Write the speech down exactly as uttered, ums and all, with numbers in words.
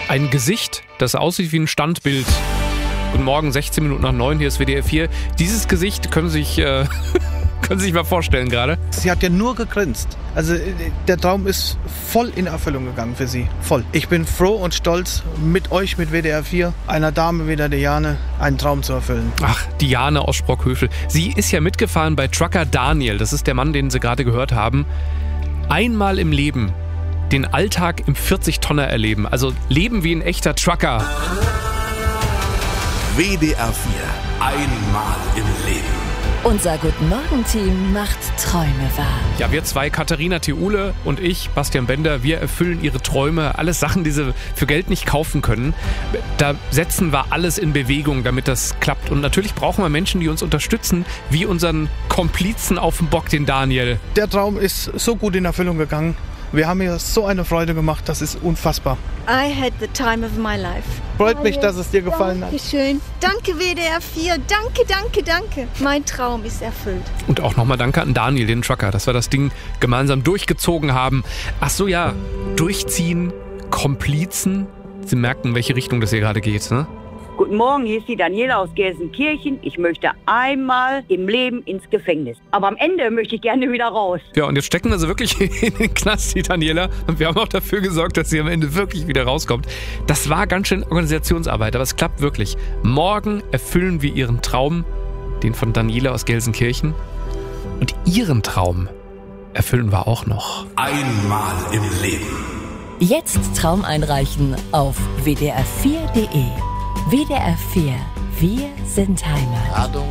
Ein Gesicht, das aussieht wie ein Standbild. Guten Morgen, sechzehn Minuten nach neun, hier ist W D R vier. Dieses Gesicht können Sie sich, äh, können Sie sich mal vorstellen gerade. Sie hat ja nur gegrinst. Also der Traum ist voll in Erfüllung gegangen für sie. Voll. Ich bin froh und stolz, mit euch, mit W D R vier, einer Dame wie der Diane, einen Traum zu erfüllen. Ach, Diane aus Sprockhövel. Sie ist ja mitgefahren bei Trucker Daniel. Das ist der Mann, den Sie gerade gehört haben. Einmal im Leben den Alltag im vierzig-Tonner erleben. Also leben wie ein echter Trucker. W D R vier. Einmal im Leben. Unser Guten-Morgen-Team macht Träume wahr. Ja, wir zwei, Katharina Theule und ich, Bastian Bender, wir erfüllen ihre Träume. Alles Sachen, die sie für Geld nicht kaufen können. Da setzen wir alles in Bewegung, damit das klappt. Und natürlich brauchen wir Menschen, die uns unterstützen, wie unseren Komplizen auf dem Bock, den Daniel. Der Traum ist so gut in Erfüllung gegangen. Wir haben ihr so eine Freude gemacht, das ist unfassbar. I had the time of my life. Freut mich, dass es dir gefallen hat. Dankeschön. Danke W D R vier. Danke, danke, danke. Mein Traum ist erfüllt. Und auch nochmal danke an Daniel, den Trucker, dass wir das Ding gemeinsam durchgezogen haben. Ach so, ja, durchziehen, Komplizen. Sie merken, in welche Richtung das hier gerade geht, ne? Guten Morgen, hier ist die Daniela aus Gelsenkirchen. Ich möchte einmal im Leben ins Gefängnis. Aber am Ende möchte ich gerne wieder raus. Ja, und jetzt stecken wir sie wirklich in den Knast, die Daniela. Und wir haben auch dafür gesorgt, dass sie am Ende wirklich wieder rauskommt. Das war ganz schön Organisationsarbeit, aber es klappt wirklich. Morgen erfüllen wir ihren Traum, den von Daniela aus Gelsenkirchen. Und ihren Traum erfüllen wir auch noch. Einmal im Leben. Jetzt Traum einreichen auf w d r vier punkt d e. W D R vier. Wir sind Heimat.